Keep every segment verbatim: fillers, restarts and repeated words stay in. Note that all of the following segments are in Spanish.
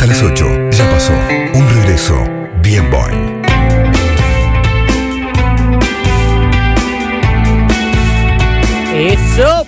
Hasta las ocho. Ya pasó. Un regreso bien Boing. Eso.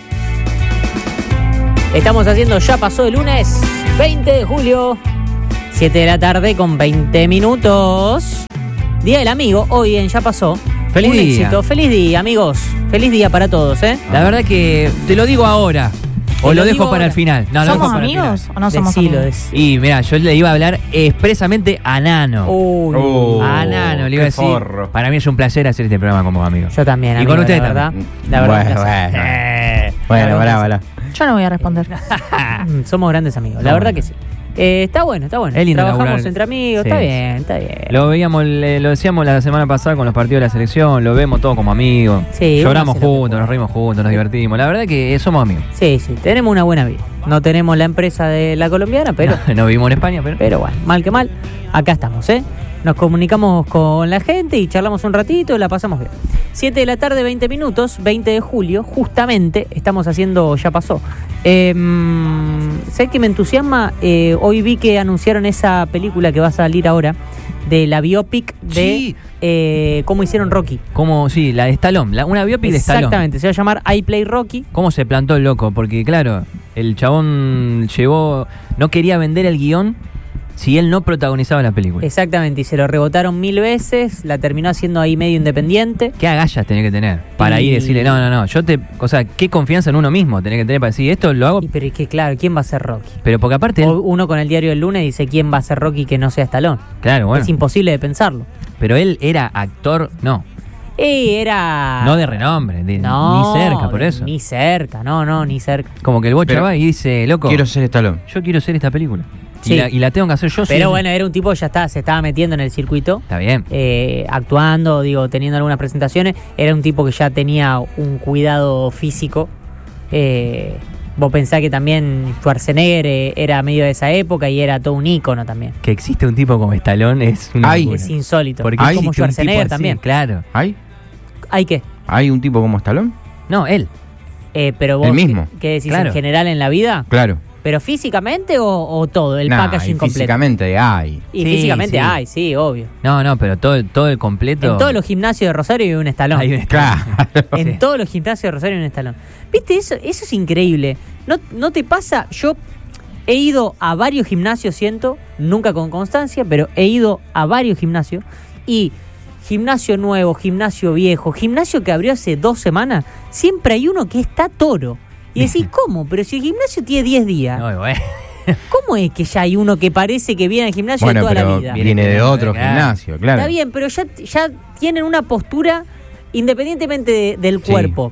Estamos haciendo Ya Pasó el lunes veinte de julio, siete de la tarde con veinte minutos. Día del amigo, hoy en Ya Pasó. Feliz Un día. éxito. Feliz día, amigos. Feliz día para todos, ¿eh? La verdad que te lo digo ahora. O Te lo, lo dejo digo para ahora. el final. No, lo dejo ¿Somos para el amigos final. o no somos Decilo, amigos? decilo. Y mira, yo le iba a hablar expresamente a Nano. Uy. Oh, a Nano, le iba a qué decir. forro. Para mí es un placer hacer este programa con vos, amigo. Yo también, Y amigo, con ustedes la verdad. también. La verdad, Bueno, un placer. bueno. Eh, Bueno, Claro, pará, un pará. Yo no voy a responder. Mm, Somos grandes amigos, la No, verdad no. que sí. Eh, está bueno, está bueno. Es lindo Trabajamos laburar. entre amigos, Sí. está bien, está bien. Lo veíamos, le- lo decíamos la semana pasada con los partidos de la selección, lo vemos todos como amigos. Sí, Lloramos uno hace lo que juntos, puede. nos reímos juntos, nos divertimos. La verdad que somos amigos. Sí, sí, tenemos una buena vida. No tenemos la empresa de la colombiana, pero, No vivimos en España, pero. pero bueno, mal que mal, acá estamos, ¿eh? Nos comunicamos con la gente y charlamos un ratito y la pasamos bien. siete de la tarde, veinte minutos, veinte de julio, justamente estamos haciendo Ya Pasó. Eh, ¿Sabes qué me entusiasma? Eh, hoy vi que anunciaron esa película que va a salir ahora, de la biopic de Sí. eh, cómo hicieron Rocky. Como, sí, la de Stallone, la- una biopic de Stallone. Exactamente, se va a llamar I Play Rocky. ¿Cómo se plantó el loco? Porque, claro, el chabón llegó. No quería vender el guión si él no protagonizaba la película. Exactamente, y se lo rebotaron mil veces, la terminó haciendo ahí medio independiente. ¿Qué agallas tenés que tener para Y- ir y decirle, no, no, no, yo te. O sea, qué confianza en uno mismo tenés que tener para decir, esto lo hago. Y pero es que claro, ¿quién va a ser Rocky? Pero porque aparte. él- O uno con el diario del lunes dice quién va a ser Rocky que no sea Stallone. claro, bueno. Es imposible de pensarlo. Pero él era actor, no. Y era... No de renombre, de- No, ni cerca, por de- eso. Ni cerca, no, no, ni cerca. Como que el bocha Pero- va y dice, loco, Quiero ser Stallone. yo quiero hacer esta película. Sí. Y, la, y la tengo que hacer yo. Pero sí. bueno, era un tipo que ya está, se estaba metiendo en el circuito. Está bien. eh, actuando, digo, teniendo algunas presentaciones. Era un tipo que ya tenía un cuidado físico. Eh, vos pensás que también Schwarzenegger eh, era medio de esa época y era todo un ícono también. Que existe un tipo como Stallone es una Ay. locura. Es insólito. Porque Ay, es como existe un tipo Schwarzenegger así, también. Claro. ¿Hay? ¿Hay qué? ¿Hay un tipo como Stallone? No, él. Eh, pero vos, El mismo. ¿qué, qué decís Claro. en general en la vida? Claro. ¿Pero físicamente o, o todo? El Nah, packaging y completo. físicamente hay. Y Sí, físicamente sí. hay, sí, obvio. No, no, pero todo, el- todo el completo. En todos los gimnasios de Rosario hay un estalón. Hay un Claro. En Sí. todos los gimnasios de Rosario hay un estalón. ¿Viste? Eso, eso es increíble. ¿No, ¿No te pasa? Yo he ido a varios gimnasios, siento, nunca con constancia, pero he ido a varios gimnasios. Y gimnasio nuevo, gimnasio viejo, gimnasio que abrió hace dos semanas, siempre hay uno que está toro. Y decís, ¿cómo? Pero si el gimnasio tiene diez días, No, bueno. ¿cómo es que ya hay uno que parece que viene al gimnasio Bueno, de toda la pero vida? viene de otro Claro. gimnasio, claro. Está bien, pero ya, ya tienen una postura independientemente de- del Sí. cuerpo.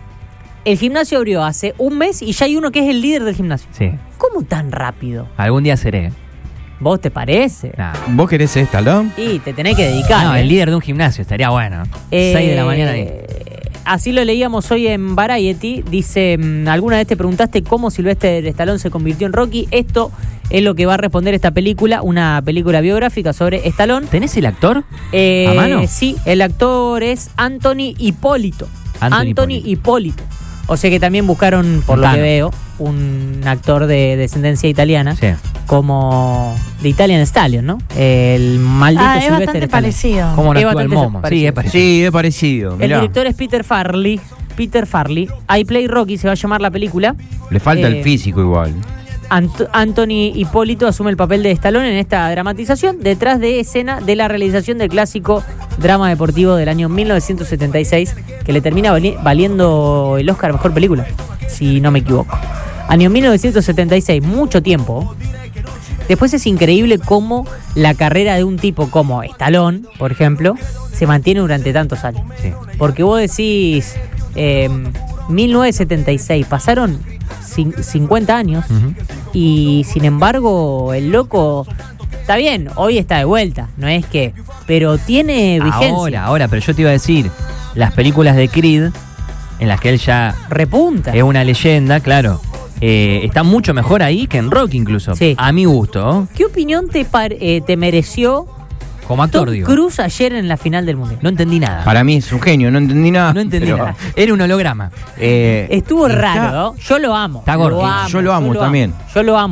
El gimnasio abrió hace un mes y ya hay uno que es el líder del gimnasio. Sí. ¿Cómo tan rápido? Algún día seré. ¿Vos te parece? Nah. ¿Vos querés ser Stallone? Y te tenés que dedicar. No, ¿eh? el líder de un gimnasio estaría bueno. Eh, seis de la mañana ahí. Así lo leíamos hoy en Variety. Dice, mm, ¿alguna vez te preguntaste cómo Sylvester Stallone se convirtió en Rocky? Esto es lo que va a responder esta película, una película biográfica sobre Stallone. ¿Tenés el actor? Eh, ¿A mano? Sí, el actor es Anthony Hipólito. Anthony Anthony, Hipólito. Hipólito. O sea que también buscaron, por lo Tano. que veo, un actor de descendencia italiana, Sí. como de Italian Stallion, ¿no? El maldito Ah, es Sylvester bastante Stallone. parecido. ¿Cómo no Es actúa el bastante momo? Sí, parecido. es parecido. Sí, es parecido. El Mirá. director es Peter Farley. Peter Farley. I Play Rocky se va a llamar la película. Le falta Eh, el físico igual. Ant- Anthony Hipólito asume el papel de Stallone en esta dramatización detrás de escena de la realización del clásico drama deportivo del año mil novecientos setenta y seis que le termina vali- valiendo el Oscar a Mejor Película, si no me equivoco. Año mil novecientos setenta y seis, mucho tiempo. Después es increíble cómo la carrera de un tipo como Stallone, por ejemplo, se mantiene durante tantos años. Sí. Porque vos decís, eh, mil novecientos setenta y seis, pasaron cin- cincuenta años Ujú. y sin embargo el loco está bien, hoy está de vuelta, no es que, pero tiene vigencia. Ahora, ahora, pero yo te iba a decir, las películas de Creed, en las que él ya Repunta. es una leyenda, claro, eh, está mucho mejor ahí que en Rocky incluso. Sí. A mi gusto, ¿Qué opinión te, par- eh, te mereció como actor, Tom digo. Cruise ayer en la final del Mundial? No entendí nada. Para mí es un genio, no entendí nada. No entendí pero, nada. Era un holograma. eh, Estuvo está- raro, ¿no? Yo lo amo. Está gordo. Lo amo, Yo lo amo también. Yo lo amo.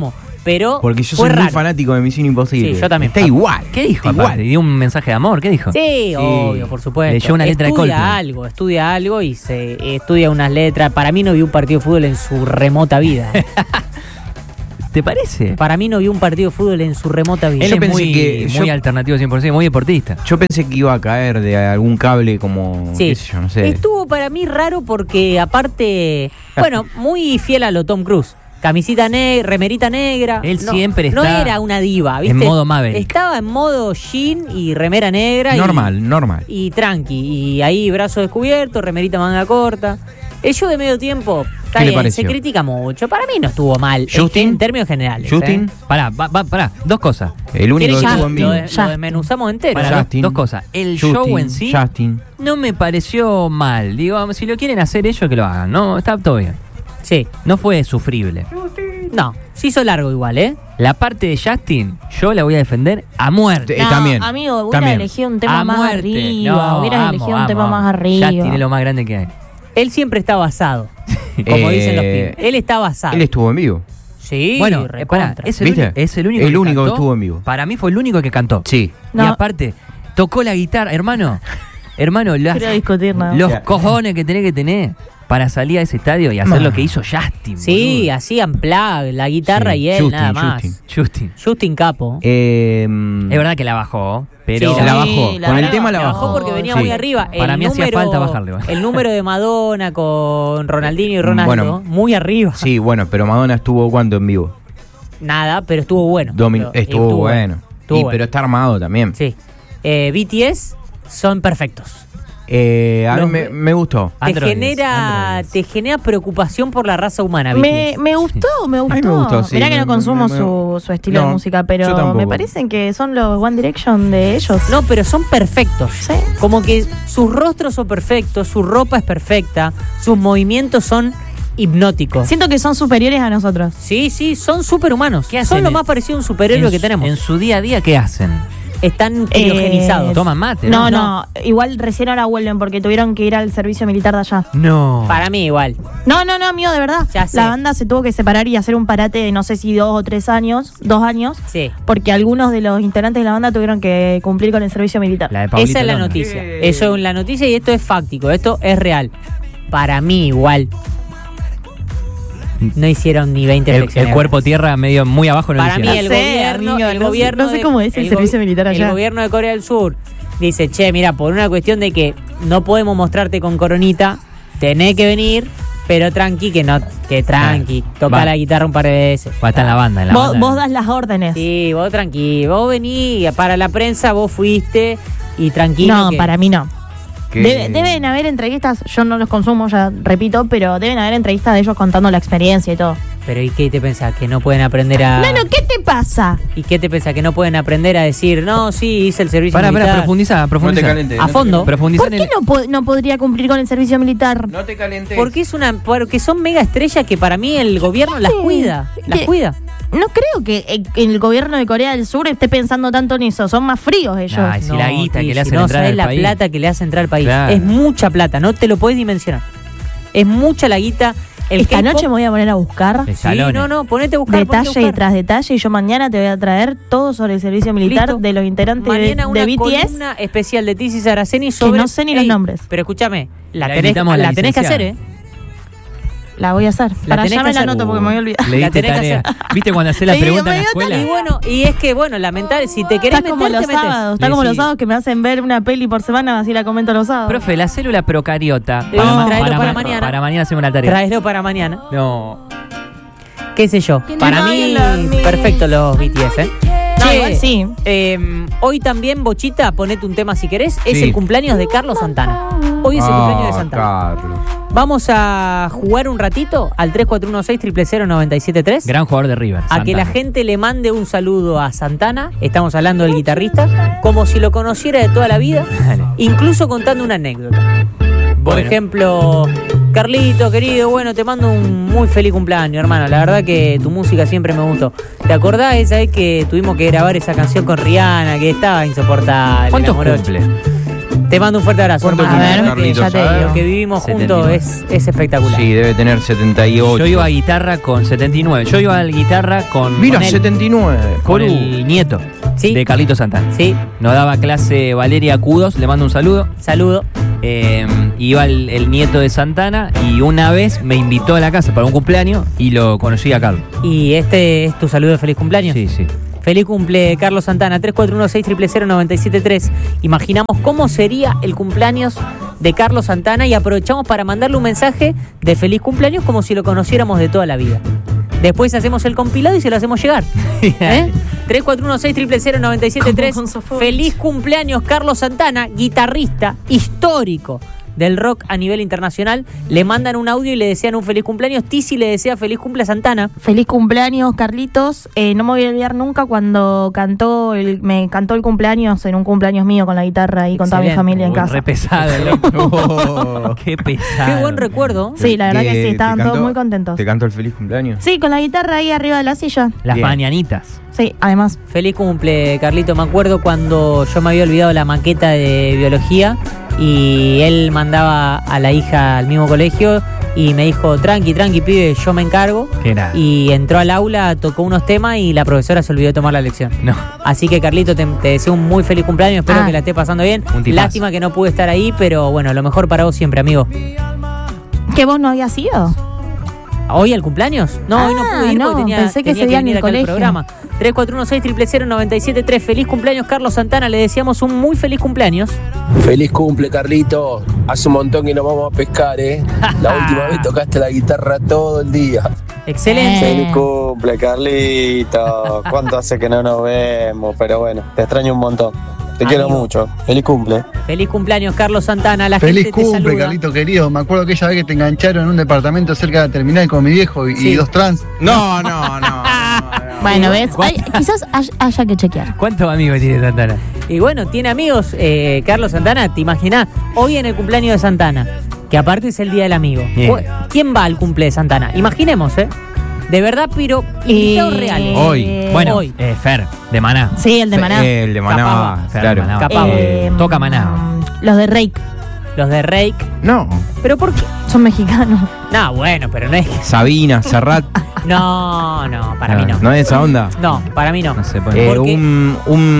pero Porque yo fue soy muy raro. fanático de Misión Imposible. Sí, yo también. Está igual. ¿Qué dijo? Igual. aparte? ¿Dio un mensaje de amor? ¿Qué dijo? Sí, obvio, por supuesto. Leyó una letra de estudia Coldplay. algo, estudia algo y se eh, estudia unas letras. Para mí no vio un partido de fútbol en su remota vida. ¿Te parece? Para mí no vio un partido de fútbol en su remota vida. Él Yo es pensé muy, que- muy yo- alternativo cien por ciento, muy deportista. Yo pensé que iba a caer de algún cable como. Sí. qué sé yo, no sé. Estuvo para mí raro porque aparte, bueno, muy fiel a lo Tom Cruise. Camisita negra, remerita negra. Él no, siempre No está era una diva, en ¿viste? modo Maverick. Estaba en modo jean y remera negra. y- Normal, normal. Y tranqui. Y ahí brazo descubierto, remerita manga corta. El show de medio tiempo, está ¿Qué le bien, pareció? se critica mucho. Para mí no estuvo mal. Justin. En términos generales. Justin, ¿eh? Pará, va- va- pará, dos cosas. el único que ¿Quieren estuvo ya en lo, vivo. de- lo desmenuzamos entero. Pará, ¿ya? dos- Justin. dos cosas. El Justin, show en sí Justin. no me pareció mal. Digo, si lo quieren hacer ellos, que lo hagan. No, está todo bien. Sí. No fue sufrible. No, se hizo largo igual, ¿eh? La parte de Justin, yo la voy a defender a muerte. Eh, también, Amigo, hubieras también. elegido un tema a más muerte. arriba. No, hubieras amo, elegido un amo, tema amo. más arriba. Justin es lo más grande que hay. Él siempre está basado. Como Eh, dicen los pibes. Él está basado. Él estuvo en vivo. Sí, Bueno, eh, recontra. pará, es el, ¿Viste? uni- es el único, El que, único que cantó. estuvo en vivo. Para mí fue el único que cantó. Sí. Y No. aparte, tocó la guitarra, hermano. Hermano, las- Quiero discutir nada. los cojones que tenés que tener para salir a ese estadio y hacer Ma. lo que hizo Justin. Sí, boludo. hacían plug, la guitarra Sí, y él, Justin, nada más. Justin. Justin, Justin. Capo. Eh, Es verdad que la bajó, pero. Sí, la Sí, bajó. la Con el bajó, tema la La bajó bajó. porque venía Sí. muy arriba. Para El mí hacía número- falta bajarle, bueno. El número de Madonna con Ronaldinho y Ronaldo, Bueno. muy arriba. Sí, bueno, pero Madonna estuvo cuánto en vivo. Nada, pero estuvo bueno. Domin- Pero- estuvo, bueno. Estuvo Y, bueno. Pero está armado también. Sí. Eh, B T S son perfectos. Eh, a Los- mí me, me gustó. Te Androides, genera, androides. te genera preocupación por la raza humana, Me, B T S. me gustó, me gustó. A mí me gustó, sí, Mirá que me- no consumo me- me- su, su estilo No, de música, yo pero tampoco. me parecen que son los One Direction de ellos. No, pero son perfectos. Sí. Como que sus rostros son perfectos, su ropa es perfecta, sus movimientos son hipnóticos. Siento que son superiores a nosotros. Sí, sí, son superhumanos. ¿Qué Son hacen lo en- más parecido a un superhéroe en que su- tenemos. En su día a día, ¿qué hacen? Están Eh, criogenizados. Toman mate, No, ¿no? no, igual recién ahora vuelven porque tuvieron que ir al servicio militar de allá. No. Para mí igual. No, no, no, amigo, de verdad. Ya sé. La banda se tuvo que separar y hacer un parate de no sé si dos o tres años, dos años, Sí. porque algunos de los integrantes de la banda tuvieron que cumplir con el servicio militar. La de Pablito Esa es la Londra. noticia. Eso es la noticia y esto es fáctico. Esto es real. Para mí igual. No hicieron ni veinte El, flexiones. el cuerpo tierra medio muy abajo no lo Para mí hicieron. el No sé, gobierno, amigo, el no sé- gobierno no sé de- cómo es el go- servicio militar allá. El gobierno de Corea del Sur dice, che, mira, por una cuestión de que no podemos mostrarte con coronita, tenés que venir, pero tranqui, que no, que tranqui, toca Va. la guitarra un par de veces. Va a estar en la banda. En la Vos, banda. vos das las órdenes. Sí, vos tranqui, vos venís, para la prensa vos fuiste y tranquilo. No, que- para mí no. Que- Debe- deben haber entrevistas, yo no los consumo, ya repito, pero deben haber entrevistas de ellos contando la experiencia y todo. Pero ¿y qué te pensás? ¿Que no pueden aprender a...? Nano, ¿qué te pasa? ¿Y qué te pensás? ¿Que no pueden aprender a decir, no, sí, hice el servicio Pará, pará, militar? profundiza, No te profundiza. calentes. A no te fondo. calentes. Profundiza ¿Por en qué el- no, po- no podría cumplir con el servicio militar? No te calentes. Porque es una, porque son mega estrellas que para mí el gobierno las Sí. cuida, las Que- cuida. No creo que eh, el gobierno de Corea del Sur esté pensando tanto en eso, son más fríos ellos. Ay, si la guita que le hacen no entrar sabés al la país. plata que le hace entrar al país. Claro. Es mucha plata, no te lo podés dimensionar. Es mucha la guita. El Esta K-pop- noche me voy a poner a buscar De Sí, salones. no, no, ponete a buscar. ponete a detalle buscar. tras detalle y yo mañana te voy a traer todo sobre el servicio militar Listo. de los integrantes de, Mañana una de B T S. columna especial de Tizi Saraceni sobre... no sé ni los nombres. Pero escúchame, la, La tenés, invitamos a la la tenés que hacer, licenciada. ¿eh? La voy a hacer. La Para tenés allá que me la hacer. anoto porque me voy a olvidar. Le La diste tenés que tarea. hacer. ¿Viste cuando hacés la Sí, pregunta en me la dio escuela? Y bueno, y es que, bueno, lamentable, si te querés Está como meter, los te metes. sábados, está Le como los sí. sábados que me hacen ver una peli por semana, así la comento los sábados. Profe, la célula procariota. Eh, ma- tráelo para ma- mañana. Para mañana hacemos una tarea. Traeslo para mañana. No. Qué sé yo. Para mí, perfecto los B T S, ¿eh? No, Che, igual sí. eh, hoy también, Bochita, ponete un tema si querés. Es Sí. el cumpleaños de Carlos Santana. Hoy es el Ah, cumpleaños de Santana. Carlos. Vamos a jugar un ratito al tres cuatro uno seis, cero cero cero, nueve siete tres. Gran jugador de River. A que la Santana. gente le mande un saludo a Santana. Estamos hablando del guitarrista. Como si lo conociera de toda la vida. Dale. Incluso contando una anécdota. Por Bueno. ejemplo, Carlito, querido, bueno, te mando un muy feliz cumpleaños, hermano. La verdad que tu música siempre me gustó. ¿Te acordás esa vez que tuvimos que grabar esa canción con Rihanna, que estaba insoportable? ¿Cuántos la morocha? cumple? Te mando un fuerte abrazo. ¿Cuánto hermano. tiene La verdad Carlitos? que- Ya te Lo digo. que vivimos setenta y juntos nueve. es, es espectacular. Sí, debe tener setenta y ocho. Yo iba a guitarra con setenta y nueve. Yo iba a guitarra con, Mira, con, el, setenta y nueve. con Coru. el nieto Sí. de Carlito Santana. Sí, Nos daba clase Valeria Cudos, le mando un saludo. saludo. Eh, iba el, el nieto de Santana y una vez me invitó a la casa para un cumpleaños y lo conocí a Carlos. Y este es tu saludo de feliz cumpleaños. Sí, sí. Feliz cumple, Carlos Santana. tres cuatro uno seis cero cero cero nueve siete tres. Imaginamos cómo sería el cumpleaños de Carlos Santana y aprovechamos para mandarle un mensaje de feliz cumpleaños como si lo conociéramos de toda la vida. Después hacemos el compilado y se lo hacemos llegar. ¿Eh? tres cuatro uno seis cero cero cero nueve siete tres. Como con Sofovich. Feliz cumpleaños, Carlos Santana, guitarrista histórico del rock a nivel internacional. Le mandan un audio y le desean un feliz cumpleaños. Tizi le desea feliz cumple a Santana. Feliz cumpleaños, Carlitos. Eh, no me voy a olvidar nunca cuando cantó el, me cantó el cumpleaños en un cumpleaños mío con la guitarra y con toda mi Excelente. familia en Uy, casa. Re pesado, loco. Oh. Qué pesado. Qué buen recuerdo. Sí, la verdad que sí, ¿Te estaban cantó- todos muy contentos. ¿Te canto el feliz cumpleaños? Sí, con la guitarra ahí arriba de la silla. Las Bien. mañanitas. Sí, además. Feliz cumple, Carlito. Me acuerdo cuando yo me había olvidado la maqueta de biología y él mandaba a la hija al mismo colegio y me dijo, tranqui, tranqui, pibe, yo me encargo. ¿Qué era? Y entró al aula, tocó unos temas y la profesora se olvidó de tomar la lección. No. Así que, Carlito, te, te deseo un muy feliz cumpleaños. Espero Ah. que la esté pasando bien. Un tipazo. Lástima que no pude estar ahí, pero bueno, lo mejor para vos siempre, amigo. ¿Que vos no habías ido? ¿Hoy el cumpleaños? No, hoy no Ah, pude ir no, porque tenía, pensé que tenía ese día en venir el acá al colegio. programa. tres cuatro uno seis cero cero cero nueve siete tres. Feliz cumpleaños, Carlos Santana. Le deseamos un muy feliz cumpleaños. Feliz cumple, Carlito. Hace un montón que nos vamos a pescar, ¿eh? La última vez tocaste la guitarra todo el día. Excelente. Eh. Feliz cumple, Carlito. ¿Cuánto hace que no nos vemos? Pero bueno, te extraño un montón. Te quiero Amigo. mucho. Feliz cumple. Feliz cumpleaños, Carlos Santana. La Feliz gente te cumple, saluda. Carlito querido. Me acuerdo aquella vez que te engancharon en un departamento cerca de la terminal con mi viejo y, Sí. y dos trans. No, no, no. no, no. Bueno, ¿ves? Hay- quizás hay- haya que chequear. ¿Cuántos amigos tiene Santana? Y bueno, tiene amigos, eh, Carlos Santana, te imaginás, hoy en el cumpleaños de Santana, que aparte es el Día del Amigo. Bien. Cu- ¿Quién va al cumple de Santana? Imaginemos, ¿eh? De verdad, pero invitados Eh, reales. Hoy. Bueno, Hoy. eh, Fer, de Maná. Sí, el de Maná. Eh, el de Maná, Capaba. Fer, claro. Maná. Capaba. Eh, Toca Maná. Los de Rake Los de Rake. No. ¿Pero por qué? son mexicanos. No, bueno, pero no es que... Sabina, Serrat. No, no, para mí no. ¿No es esa onda? No, para mí no. No se puede. Eh, ¿Por qué? un,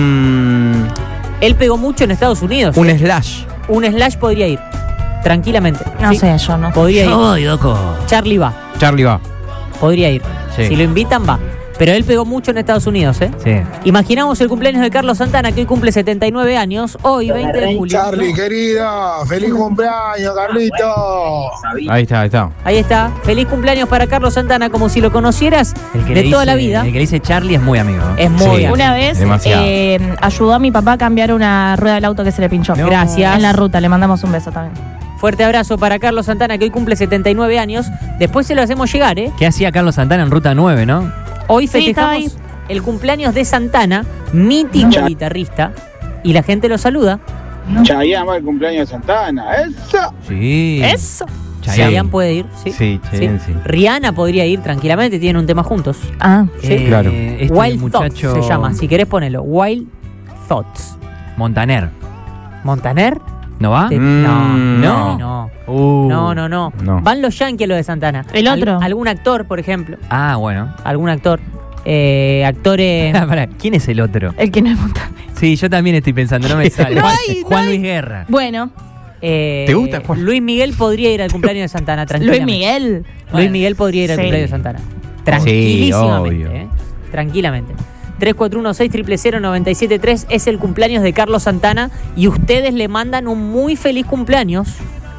un. Él pegó mucho en Estados Unidos. Un ¿eh? slash. Un Slash podría ir. Tranquilamente. No ¿sí? sé, yo no. Podría ir. Soy, loco. Charlie va. Charlie va. Podría ir. Sí. Si lo invitan, va. Pero él pegó mucho en Estados Unidos, ¿eh? Sí. Imaginamos el cumpleaños de Carlos Santana, que hoy cumple setenta y nueve años, hoy veinte de julio. Charlie, querido, feliz cumpleaños, Carlito. Ahí está, ahí está. Ahí está. Feliz cumpleaños para Carlos Santana, como si lo conocieras El que de le toda dice- la vida. El que le dice Charlie es muy amigo. ¿no? Es muy Sí. amigo. Una vez Demasiado. eh, ayudó a mi papá a cambiar una rueda del auto que se le pinchó. No. Gracias. En la ruta, le mandamos un beso también. Fuerte abrazo para Carlos Santana, que hoy cumple setenta y nueve años. Después se lo hacemos llegar, ¿eh? ¿Qué hacía Carlos Santana en Ruta nueve, no? Hoy Sí, estaba festejamos el cumpleaños de Santana, mítico guitarrista, y la gente lo saluda. Chayanne va el cumpleaños de Santana. ¡Eso! Sí. Eso. Chayanne. Chayanne puede ir, ¿sí? Sí, Chayanne, sí. Rihanna podría ir tranquilamente, tienen un tema juntos. Ah, Sí. Eh, Claro. Este Wild muchacho Thoughts se llama, si querés ponelo. Wild Thoughts. Montaner. ¿Montaner? ¿No va? Te- Mm, no, no. no. Uh. No, no, no. No. Van los Yankees a lo de Santana. ¿El otro? algún actor, por ejemplo. Ah, bueno. Algún actor. Eh, actores. Pará, ¿quién es el otro? el que no es Montaner. Sí, yo también estoy pensando, no me sale. No Juan, hay, no Juan hay. Luis Guerra. Bueno, eh, ¿Te gusta, Juan? Luis Miguel podría ir al cumpleaños de Santana, Luis tranquilamente. Miguel. Luis Miguel podría ir al Sí. cumpleaños de Santana. Tranquilísimamente. obvio. eh. Tranquilamente. tres cuatro uno seis cero cero cero nueve siete tres es el cumpleaños de Carlos Santana y ustedes le mandan un muy feliz cumpleaños.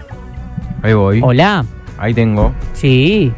Ahí voy. Hola. Ahí tengo. Sí.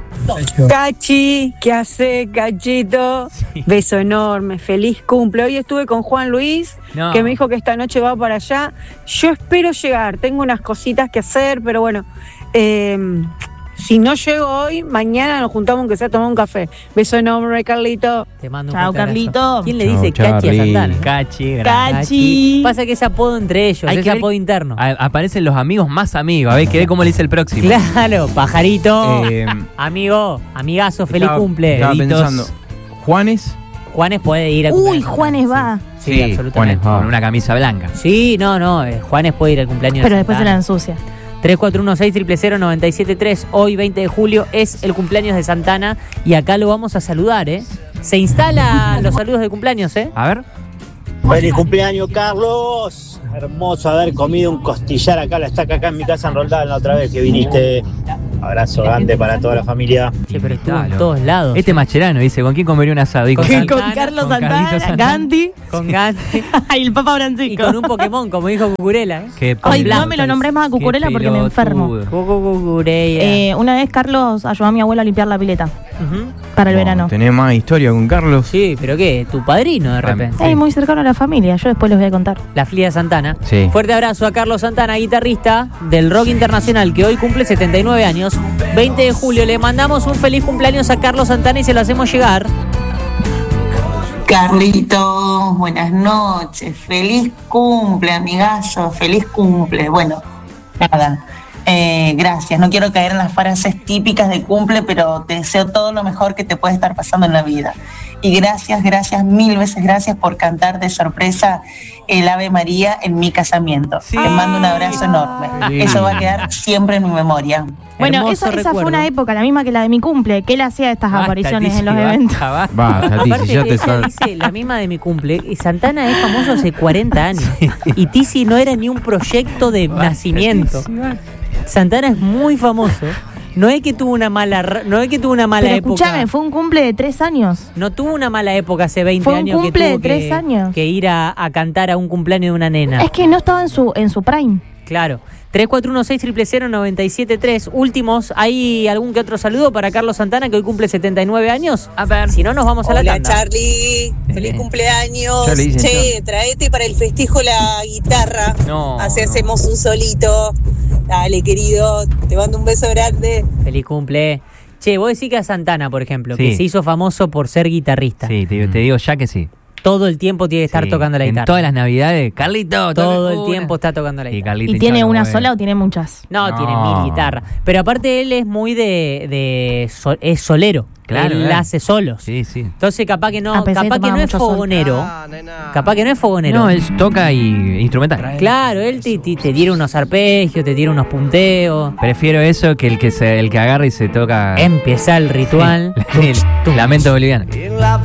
Cachi, ¿qué hace, Cachito? Beso enorme, feliz cumple. Hoy estuve con Juan Luis, No. que me dijo que esta noche va para allá. Yo espero llegar, tengo unas cositas que hacer, pero bueno, eh, si no llego hoy, mañana nos juntamos aunque sea a tomar un café. Beso enorme, Carlito. Te mando un Chao, fuerte abrazo. Carlito. ¿Quién le Chao, dice Cachi a Charlie. Santana? Cachi, gran- Cachi. Pasa que es apodo entre ellos, Hay es que ver- apodo interno. A- aparecen los amigos más amigos. A ver, que ve cómo le dice el próximo. Claro, pajarito. Eh, Amigo, amigazo, feliz estaba- cumple. Estaba Deditos. pensando. Juanes. Juanes puede ir a Uy, Juanes va. Sí, Sí, absolutamente. Juanes, Con una camisa blanca. Sí, no, no, eh, Juanes puede ir al cumpleaños Pero de después se la Santana. ensucia. tres cuatro uno seis cero cero nueve siete tres. Hoy, veinte de julio, es el cumpleaños de Santana y acá lo vamos a saludar, ¿eh? Se instalan los saludos de cumpleaños, ¿eh? A ver. ¡Feliz cumpleaños, Carlos! Hermoso haber comido un costillar acá, la estaca acá en mi casa en Roldán la otra vez que viniste. Abrazo grande para toda la familia. Sí, pero estuvo en Invitalo. todos lados. Este Mascherano dice, ¿con quién comería un asado? Y Con con, Santana, Con Carlos con Santana, Carlitos Santana. Gandhi Con Gandhi y el Papa y Francisco. con un Pokémon, como dijo Cucurella, ¿eh? Qué Ay, pelotudo. no me lo nombré más a Cucurella Qué porque me enfermo. pelotudo. Cucurella. Eh, una vez Carlos ayudó a mi abuela a limpiar la pileta Ujú. para el No, verano. ¿Tenés más historia con Carlos? Sí, pero ¿qué? Tu padrino de repente. Es muy cercano a la familia, yo después les voy a contar. La Flia Santana. Sí. Fuerte abrazo a Carlos Santana, guitarrista del rock internacional, que hoy cumple setenta y nueve años. veinte de julio le mandamos un feliz cumpleaños a Carlos Santana y se lo hacemos llegar. Carlitos, buenas noches, feliz cumple, amigazo, feliz cumple. Bueno, nada, eh, gracias, no quiero caer en las frases típicas de cumple, pero te deseo todo lo mejor que te puede estar pasando en la vida. Y gracias, gracias, mil veces gracias por cantar de sorpresa el Ave María en mi casamiento. Sí. Te mando un abrazo enorme. Sí. Eso va a quedar siempre en mi memoria. Bueno, Hermoso eso, esa fue recuerdo. una época, la misma que la de mi cumple, que él hacía estas Basta, apariciones Tizi, en los basta, eventos. basta. Basta, Tizi, Aparte, ya te ella sabes. dice la misma de mi cumple. Y Santana es famoso hace cuarenta años. Y Tizi no era ni un proyecto de Basta, nacimiento. Tizi, basta. Santana es muy famoso. No es que tuvo una mala, ra- no es que tuvo una mala Pero época. escúchame, fue un cumple de tres años. No tuvo una mala época hace veinte Fue un años que cumple tuvo de tres que, años. que ir a, a cantar a un cumpleaños de una nena. Es que no estaba en su, en su prime. Claro. tres cuatro uno seis cero cero nueve siete tres. Últimos, ¿hay algún que otro saludo para Carlos Santana que hoy cumple setenta y nueve años? A ver. Si no, nos vamos a la Hola tanda. Charlie, feliz Eh. cumpleaños. Ya le dicen, Che, traete para el festejo la guitarra. No, Así no. hacemos un solito. Dale, querido, te mando un beso grande. Feliz cumple. Che, vos decís que a Santana, por ejemplo, Sí. que se hizo famoso por ser guitarrista. Sí, te, te digo ya que sí. Todo el tiempo tiene que estar Sí. tocando la En guitarra. todas las navidades, Carlito, Todo el una. tiempo está tocando la Y guitarra. Carlito ¿Y tiene hinchado una como sola es. o tiene muchas? No, No. tiene mil guitarras. Pero aparte él es muy de... de so- es solero. Claro, Él claro. hace solos. Sí, sí. Entonces capaz que no, Ah, pensé que capaz que tomaba no es mucho sol. fogonero. Capaz que no es fogonero. No, él toca y instrumental. Claro, él te, te, te tira unos arpegios, te tira unos punteos. Prefiero eso que el que se, el que agarra y se toca. Empieza el ritual. Sí. Lamento boliviano.